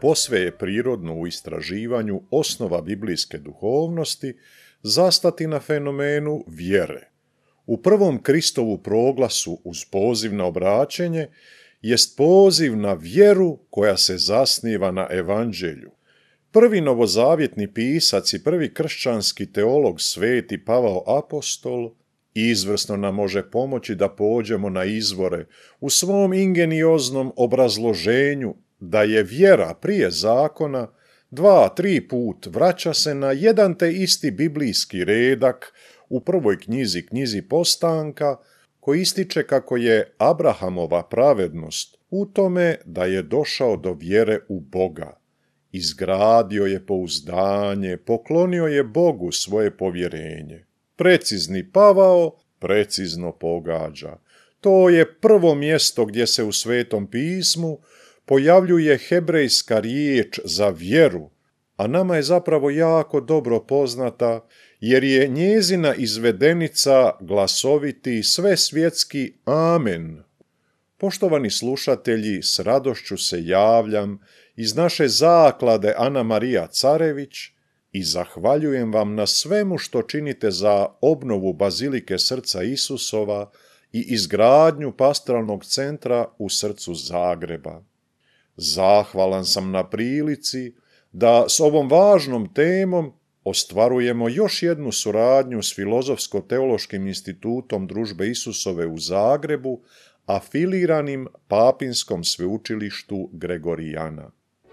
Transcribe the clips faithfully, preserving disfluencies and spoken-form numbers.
posve je prirodno u istraživanju osnova biblijske duhovnosti zastati na fenomenu vjere. U prvom Kristovu proglasu uz poziv na obraćenje jest poziv na vjeru koja se zasniva na evanđelju. Prvi novozavjetni pisac i prvi kršćanski teolog sveti Pavao Apostol izvrsno nam može pomoći da pođemo na izvore u svom ingenioznom obrazloženju da je vjera prije zakona dva, tri put vraća se na jedan te isti biblijski redak u prvoj knjizi, knjizi Postanka, koji ističe kako je Abrahamova pravednost u tome da je došao do vjere u Boga. Izgradio je pouzdanje, poklonio je Bogu svoje povjerenje. Precizni Pavao precizno pogađa. To je prvo mjesto gdje se u Svetom pismu pojavljuje hebrejska riječ za vjeru, a nama je zapravo jako dobro poznata jer je njezina izvedenica glasoviti svesvjetski amen. Poštovani slušatelji, s radošću se javljam iz naše zaklade Ana Marija Carević i zahvaljujem vam na svemu što činite za obnovu Bazilike Srca Isusova i izgradnju pastoralnog centra u srcu Zagreba. Zahvalan sam na prilici da s ovom važnom temom ostvarujemo još jednu suradnju s Filozofsko-teološkim institutom Družbe Isusove u Zagrebu, afiliranim Papinskom sveučilištu Gregorijana.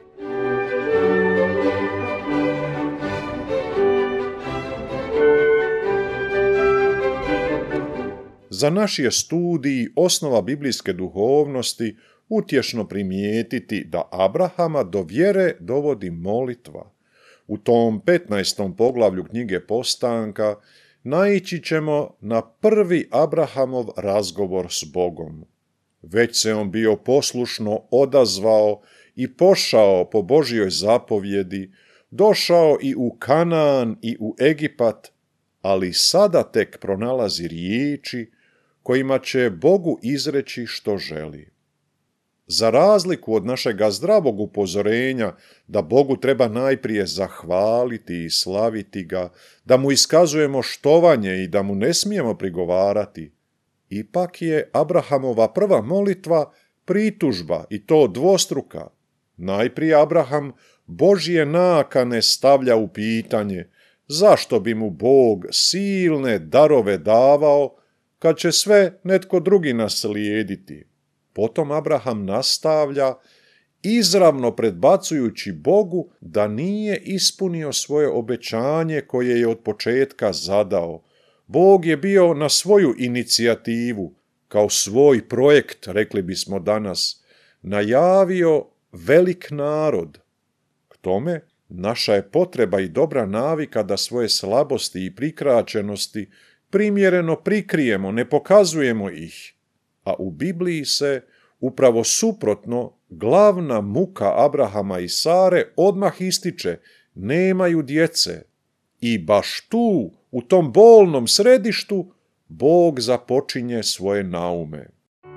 Za naš je studij osnova biblijske duhovnosti utješno primijetiti da Abrahama do vjere dovodi molitva. U tom petnaestom poglavlju knjige Postanka naići ćemo na prvi Abrahamov razgovor s Bogom. Već se on bio poslušno odazvao i pošao po Božjoj zapovjedi, došao i u Kanaan i u Egipat, ali sada tek pronalazi riječi kojima će Bogu izreći što želi. Za razliku od našega zdravog upozorenja da Bogu treba najprije zahvaliti i slaviti ga, da mu iskazujemo štovanje i da mu ne smijemo prigovarati, ipak je Abrahamova prva molitva pritužba i to dvostruka. Najprije Abraham Božje nakane stavlja u pitanje zašto bi mu Bog silne darove davao kad će sve netko drugi naslijediti. Potom Abraham nastavlja, izravno predbacujući Bogu da nije ispunio svoje obećanje koje je od početka zadao. Bog je bio na svoju inicijativu, kao svoj projekt, rekli bismo danas, najavio velik narod. K tome, naša je potreba i dobra navika da svoje slabosti i prikraćenosti primjereno prikrijemo, ne pokazujemo ih. A u Bibliji se, upravo suprotno, glavna muka Abrahama i Sare odmah ističe, nemaju djece. I baš tu, u tom bolnom središtu, Bog započinje svoje naume.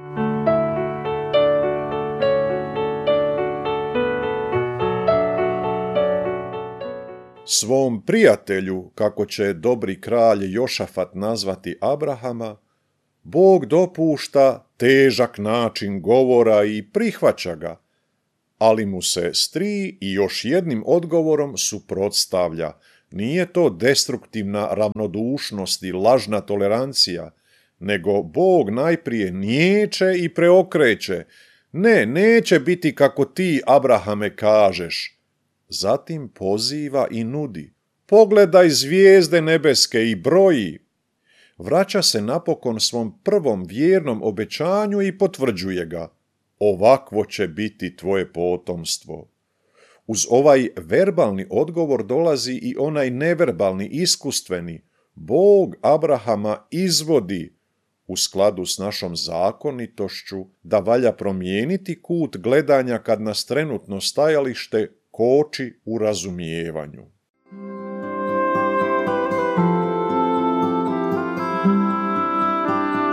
Svom prijatelju, kako će dobri kralj Jošafat nazvati Abrahama, Bog dopušta težak način govora i prihvaća ga, ali mu se s tri i još jednim odgovorom suprotstavlja. Nije to destruktivna ravnodušnost i lažna tolerancija, nego Bog najprije niječe i preokreće. Ne, neće biti kako ti, Abrahame, kažeš. Zatim poziva i nudi. Pogledaj zvijezde nebeske i broji. Vraća se napokon svom prvom vjernom obećanju i potvrđuje ga. Ovakvo će biti tvoje potomstvo. Uz ovaj verbalni odgovor dolazi i onaj neverbalni, iskustveni. Bog Abrahama izvodi, u skladu s našom zakonitošću, da valja promijeniti kut gledanja kad nas trenutno stajalište koči u razumijevanju.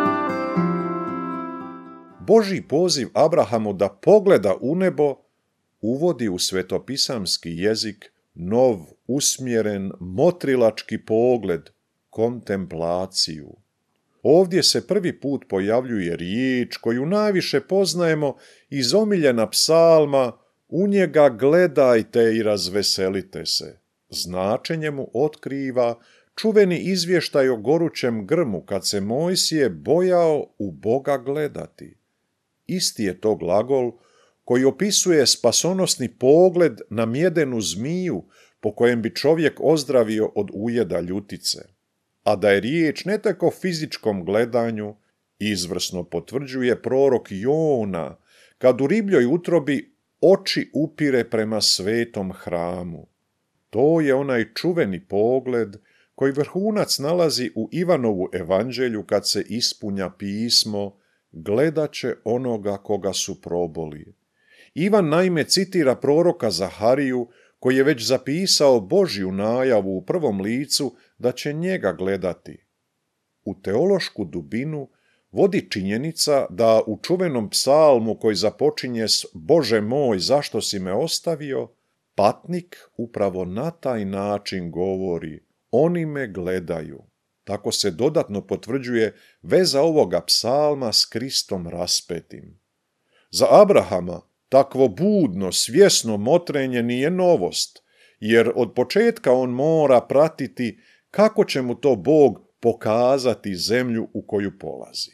Božji poziv Abrahamu da pogleda u nebo uvodi u svetopisamski jezik nov, usmjeren, motrilački pogled, kontemplaciju. Ovdje se prvi put pojavljuje riječ koju najviše poznajemo iz omiljena psalma "U njega gledajte i razveselite se". Značenje mu otkriva čuveni izvještaj o gorućem grmu kad se Mojsije bojao u Boga gledati. Isti je to glagol koji opisuje spasonosni pogled na mjedenu zmiju po kojem bi čovjek ozdravio od ujeda ljutice. A da je riječ ne tako o fizičkom gledanju, izvrsno potvrđuje prorok Jona, kad u ribljoj utrobi oči upire prema svetom hramu. To je onaj čuveni pogled koji vrhunac nalazi u Ivanovu evanđelju kad se ispunja pismo "Gledat će onoga koga su proboli". Ivan naime citira proroka Zahariju koji je već zapisao Božju najavu u prvom licu da će njega gledati. U teološku dubinu vodi činjenica da u čuvenom psalmu koji započinje s "Bože moj, zašto si me ostavio", patnik upravo na taj način govori "Oni me gledaju". Tako se dodatno potvrđuje veza ovoga psalma s Kristom raspetim. Za Abrahama takvo budno, svjesno motrenje nije novost, jer od početka on mora pratiti kako će mu to Bog pokazati zemlju u koju polazi.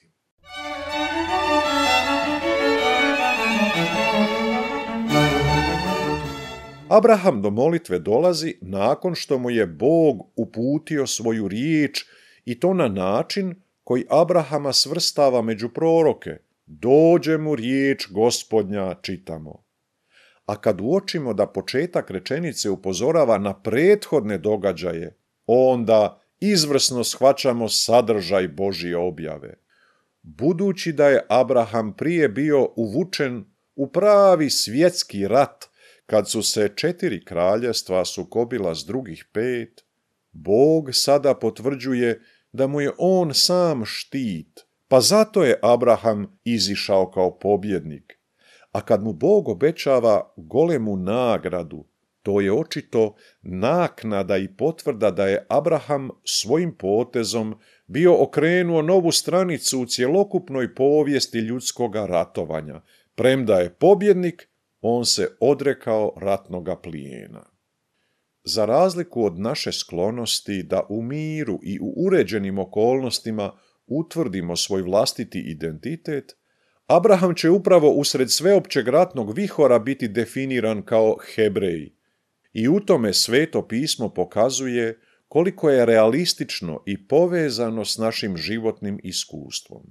Abraham do molitve dolazi nakon što mu je Bog uputio svoju riječ i to na način koji Abrahama svrstava među proroke. Dođe mu riječ Gospodnja, čitamo. A kad uočimo da početak rečenice upozorava na prethodne događaje, onda izvrsno shvaćamo sadržaj Božje objave. Budući da je Abraham prije bio uvučen u pravi svjetski rat, kad su se četiri kraljevstva sukobila s drugih pet, Bog sada potvrđuje da mu je on sam štit, pa zato je Abraham izišao kao pobjednik. A kad mu Bog obećava golemu nagradu, to je očito naknada i potvrda da je Abraham svojim potezom bio okrenuo novu stranicu u cjelokupnoj povijesti ljudskoga ratovanja. Premda je pobjednik, on se odrekao ratnoga plijena. Za razliku od naše sklonosti da u miru i u uređenim okolnostima utvrdimo svoj vlastiti identitet, Abraham će upravo usred sveopćeg ratnog vihora biti definiran kao Hebrej. I u tome Sveto pismo pokazuje koliko je realistično i povezano s našim životnim iskustvom.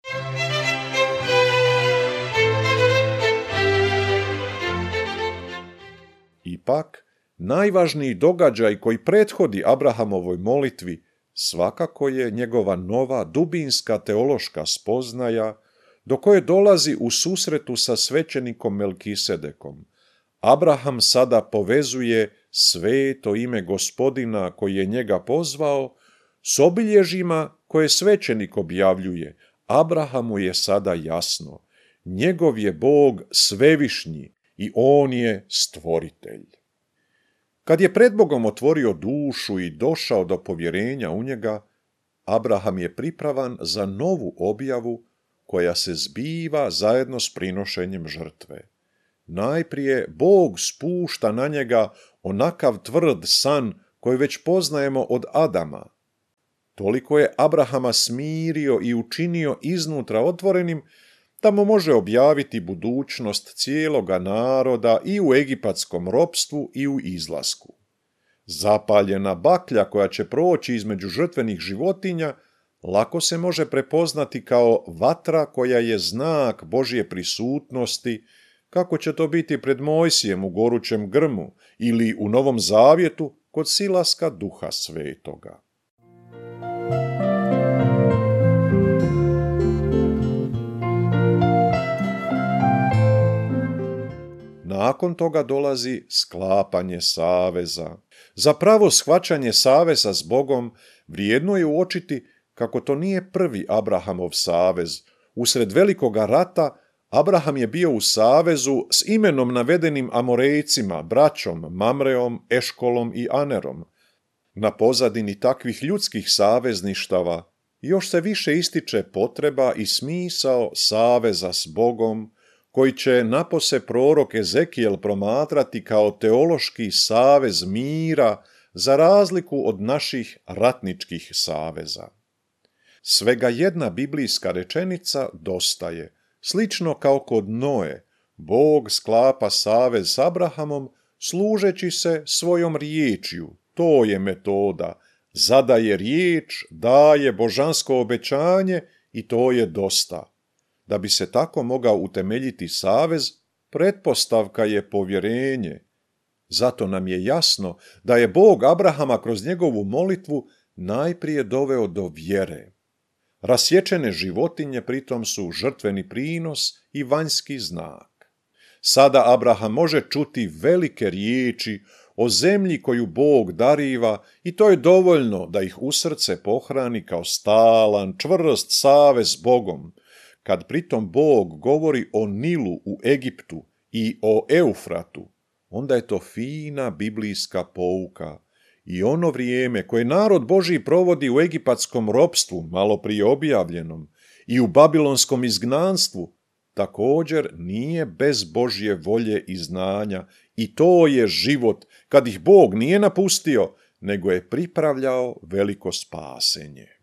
Ipak, najvažniji događaj koji prethodi Abrahamovoj molitvi svakako je njegova nova dubinska teološka spoznaja do koje dolazi u susretu sa svećenikom Melkisedekom. Abraham sada povezuje sveto ime Gospodina koji je njega pozvao s obilježjima koje svećenik objavljuje. Abrahamu je sada jasno, njegov je Bog svevišnji i on je stvoritelj. Kad je pred Bogom otvorio dušu i došao do povjerenja u njega, Abraham je pripravan za novu objavu koja se zbiva zajedno s prinošenjem žrtve. Najprije Bog spušta na njega onakav tvrd san koji već poznajemo od Adama. Toliko je Abrahama smirio i učinio iznutra otvorenim da mu može objaviti budućnost cijeloga naroda i u egipatskom ropstvu i u izlasku. Zapaljena baklja koja će proći između žrtvenih životinja lako se može prepoznati kao vatra koja je znak Božje prisutnosti, kako će to biti pred Mojsijem u gorućem grmu ili u Novom Zavjetu kod silaska Duha Svetoga. Nakon toga dolazi sklapanje saveza. Za pravo shvaćanje saveza s Bogom vrijedno je uočiti kako to nije prvi Abrahamov savez. Usred velikoga rata Abraham je bio u savezu s imenom navedenim Amorejcima, braćom Mamreom, Eškolom i Anerom. Na pozadini takvih ljudskih savezništava još se više ističe potreba i smisao saveza s Bogom, koji će napose prorok Ezekijel promatrati kao teološki savez mira za razliku od naših ratničkih saveza. Svega jedna biblijska rečenica dostaje. Slično kao kod Noe, Bog sklapa savez s Abrahamom služeći se svojom riječju. To je metoda. Zadaje riječ, daje božansko obećanje i to je dosta. Da bi se tako mogao utemeljiti savez, pretpostavka je povjerenje. Zato nam je jasno da je Bog Abrahama kroz njegovu molitvu najprije doveo do vjere. Rasječene životinje pritom su žrtveni prinos i vanjski znak. Sada Abraham može čuti velike riječi o zemlji koju Bog dariva i to je dovoljno da ih u srce pohrani kao stalan, čvrst savez s Bogom. Kad pritom Bog govori o Nilu u Egiptu i o Eufratu, onda je to fina biblijska pouka. I ono vrijeme koje narod Božji provodi u egipatskom ropstvu, malo prije objavljenom, i u babilonskom izgnanstvu, također nije bez Božje volje i znanja, i to je život kad ih Bog nije napustio, nego je pripravljao veliko spasenje.